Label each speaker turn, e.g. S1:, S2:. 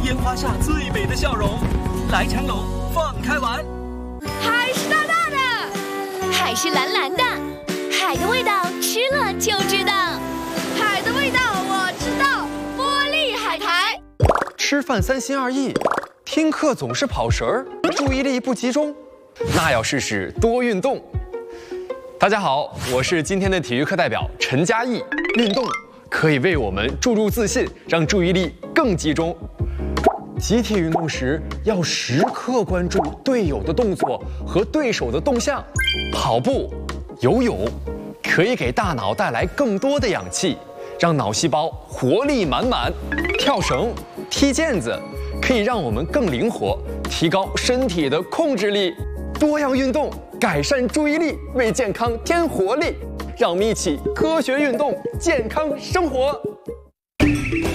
S1: 烟花下最美的笑容。来成龙，放开玩。
S2: 海是大大的，
S3: 海是蓝蓝的，海的味道吃了就知道。
S2: 海的味道我知道。玻璃海苔。
S4: 吃饭三心二意，听课总是跑神儿，注意力不集中，那要试试多运动。大家好，我是今天的体育课代表陈嘉译。运动可以为我们注入自信，让注意力更集中。集体运动时要时刻关注队友的动作和对手的动向。跑步、游泳可以给大脑带来更多的氧气，让脑细胞活力满满。跳绳、踢毽子可以让我们更灵活，提高身体的控制力。多样运动改善注意力，为健康添活力。让我们一起科学运动，健康生活。